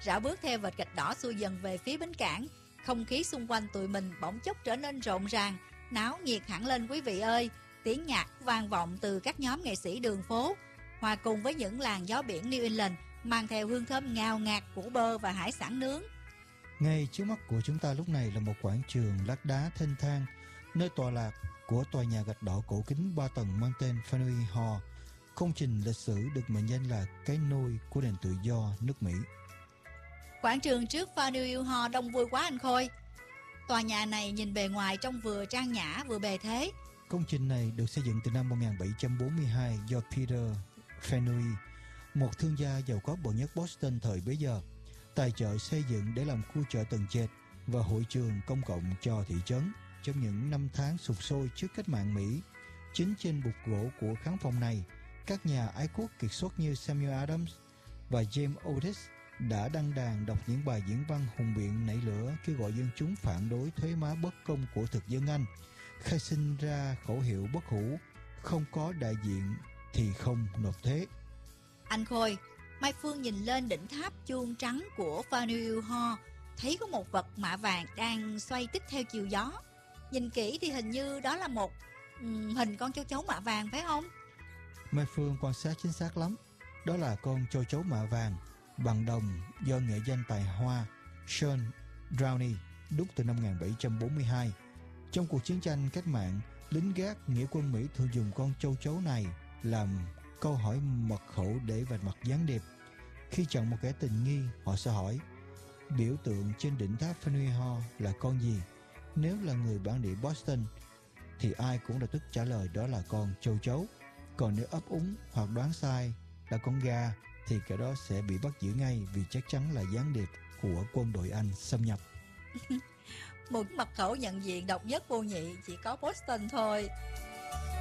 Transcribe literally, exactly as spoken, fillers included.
Rảo bước theo vệt gạch đỏ xuôi dần về phía bến cảng. Không khí xung quanh tụi mình bỗng chốc trở nên rộn ràng, náo nhiệt hẳn lên quý vị ơi. Tiếng nhạc vang vọng từ các nhóm nghệ sĩ đường phố, hòa cùng với những làn gió biển New England mang theo hương thơm ngào ngạt của bơ và hải sản nướng. Ngay trước mắt của chúng ta lúc này là một quảng trường lát đá thênh thang, nơi tọa lạc của tòa nhà gạch đỏ cổ kính ba tầng mang tên Faneuil Hall, công trình lịch sử được mệnh danh là cái nôi của nền tự do nước Mỹ. Quảng trường trước Faneuil Hall đông vui quá anh Khôi. Tòa nhà này nhìn bề ngoài trông vừa trang nhã vừa bề thế. Công trình này được xây dựng từ năm một nghìn bảy trăm bốn mươi hai do Peter Faneuil, một thương gia giàu có bậc nhất Boston thời bấy giờ, tài trợ xây dựng để làm khu chợ tầng trệt và hội trường công cộng cho thị trấn trong những năm tháng sục sôi trước cách mạng Mỹ. Chính trên bục gỗ của khán phòng này, các nhà ái quốc kiệt xuất như Samuel Adams và James Otis đã đăng đàn đọc những bài diễn văn hùng biện nảy lửa kêu gọi dân chúng phản đối thuế má bất công của thực dân Anh, khai sinh ra khẩu hiệu bất hủ: không có đại diện thì không nộp thuế. Anh Khôi, Mai Phương nhìn lên đỉnh tháp chuông trắng của Faneuil Hall, thấy có một vật mạ vàng đang xoay tít theo chiều gió. Nhìn kỹ thì hình như đó là một um, hình con châu chấu mạ vàng phải không? Mai Phương quan sát chính xác lắm. Đó là con châu chấu mạ vàng bằng đồng do nghệ danh tài hoa Sean Downey đúc từ năm một nghìn bảy trăm bốn mươi hai. Trong cuộc chiến tranh cách mạng, lính gác nghĩa quân Mỹ thường dùng con châu chấu này làm câu hỏi mật khẩu để vạch mặt gián điệp. Khi chọn một kẻ tình nghi, họ sẽ hỏi: biểu tượng trên đỉnh tháp Faneuil Hall là con gì? Nếu là người bản địa Boston thì ai cũng lập tức trả lời đó là con châu chấu. Còn nếu ấp úng hoặc đoán sai là con gà thì kẻ đó sẽ bị bắt giữ ngay, vì chắc chắn là gián điệp của quân đội Anh xâm nhập. Một mật khẩu nhận diện độc nhất vô nhị chỉ có Boston thôi.